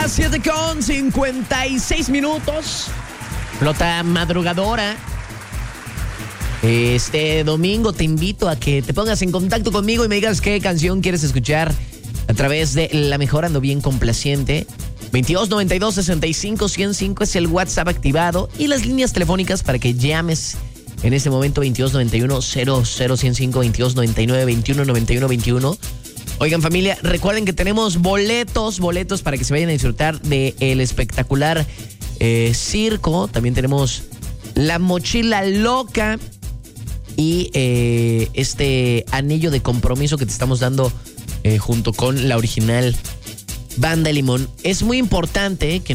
las 7:56. Flota madrugadora. Este domingo te invito a que te pongas en contacto conmigo y me digas qué canción quieres escuchar a través de La Mejor. Ando bien complaciente. 2292-65-105 es el WhatsApp activado y las líneas telefónicas para que llames en este momento. 2291-00-105, 2299-2191-21. Oigan, familia, recuerden que tenemos boletos para que se vayan a disfrutar del espectacular circo. También tenemos la mochila loca y este anillo de compromiso que te estamos dando junto con la original Banda Limón. Es muy importante que